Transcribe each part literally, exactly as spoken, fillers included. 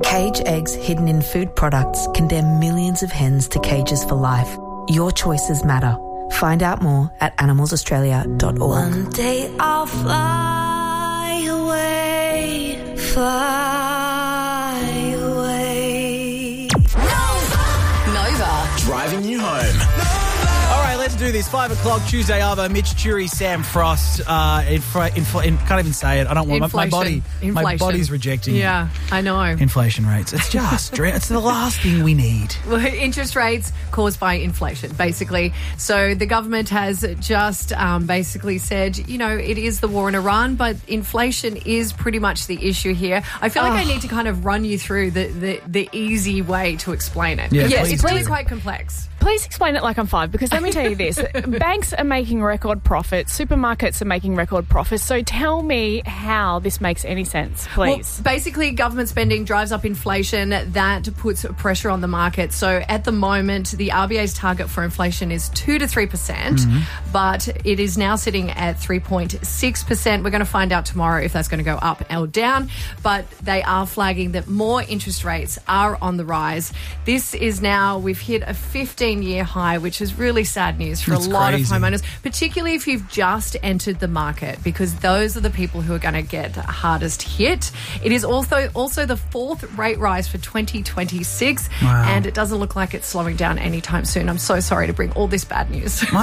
Cage eggs hidden in food products condemn millions of hens to cages for life. Your choices matter. Find out more at animals australia dot org. One day I'll fly away, fly away. Nova. Nova. Driving you home. All right, let's do this. Five o'clock, Tuesday Arvo, Mitch Churi, Sam Frost. Uh, infl- infl- in, can't even say it. I don't want my, my body. Inflation. My body's rejecting. Yeah, I know. Inflation rates. It's just. It's the last thing we need. Well, interest rates caused by inflation, basically. So the government has just um, basically said, you know, it is the war in Iran, but inflation is pretty much the issue here. I feel like oh. I need to kind of run you through the, the, the easy way to explain it. Yeah, yes, it's really do. quite complex. Please explain it like I'm five, because let me tell you this. Banks are making record profits. Supermarkets are making record profits. So tell me how this makes any sense, please. Well, basically, government spending drives up inflation. That puts pressure on the market. So at the moment, the R B A's target for inflation is two to three percent, mm-hmm. but it is now sitting at three point six percent. We're going to find out tomorrow if that's going to go up or down, but they are flagging that more interest rates are on the rise. This is now, we've hit a fifteen-year high, which is really sad news for That's a lot crazy. of homeowners, particularly if you've just entered the market, because those are the people who are going to get hardest hit. It is also also the fourth rate rise for twenty twenty-six, wow. and it doesn't look like it's slowing down anytime soon. I'm so sorry to bring all this bad news. People,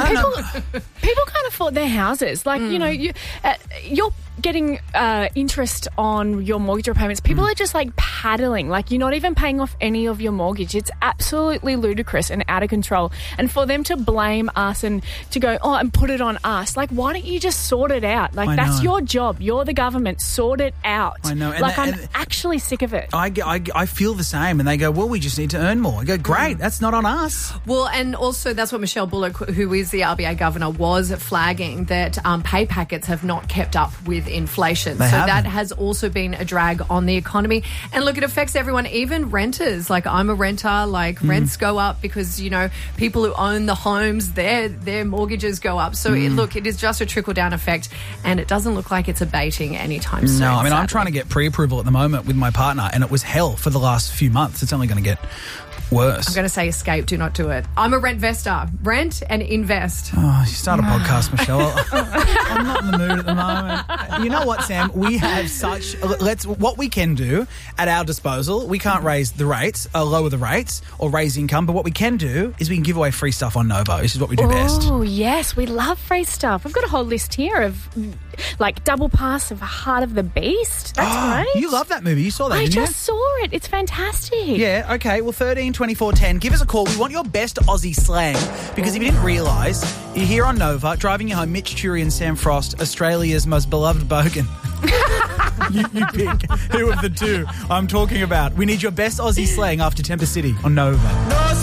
people can't afford their houses. Like, mm. you know, you, uh, you're getting uh, interest on your mortgage repayments. People mm. are just like paddling. Like, you're not even paying off any of your mortgage. It's absolutely ludicrous and out of control. And for them to blame us and to go, oh, and put it on us, like, why don't you just sort it out? Like, I that's know. your job. You're the government. Sort it out. I know. And like, that, I'm and actually sick of it. I, I, I feel the same. And they go, well, we just need to earn more. I go, great, mm. that's not on us. Well, and also that's what Michelle Bullock, who is the R B A governor, was flagging, that um, pay packets have not kept up with inflation. They so haven't. that has also been a drag on the economy. And look, it affects everyone, even renters. Like, I'm a renter, like mm. rents go up because, you know, people who own the homes, their their mortgages go up. So mm. it, look, it is just a trickle-down effect, and it doesn't look like it's abating anytime soon. No, I mean, sadly. I'm trying to get pre-approval at the moment with my partner, and it was hell for the last few months. It's only going to get worse. I'm going to say escape, do not do it. I'm a rent-vestor. Rent and invest. Oh, you start a podcast, Michelle. I'm not in the mood at the moment. You know what, Sam? We have such... Let's what we can do at our disposal, we can't raise the rates, uh, lower the rates, or raise income, but what we can do is we can give away free stuff on Novo. This is what we do best. Oh, yes. We love free stuff. We've got a whole list here of, like, double pass of Heart of the Beast. That's oh, right. You love that movie. You saw that, I didn't just you? saw it. It's fantastic. Yeah, okay. Well, thirteen twenty-four ten. Give us a call. We want your best Aussie slang, because if you didn't realise, you're here on Nova, driving you home, Mitch Churi and Sam Frost, Australia's most beloved bogan. you, you pick who of the two I'm talking about. We need your best Aussie slang after Temper City on Nova. No